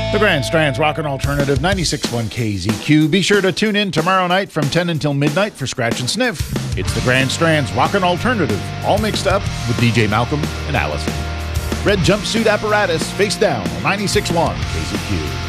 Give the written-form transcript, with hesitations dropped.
The Grand Strand's Rockin' Alternative 96.1 KZQ. Be sure to tune in tomorrow night from 10 until midnight for Scratch and Sniff. It's the Grand Strand's Rockin' Alternative, all mixed up with DJ Malcolm and Allison. Red jumpsuit apparatus face down on 96.1 KZQ.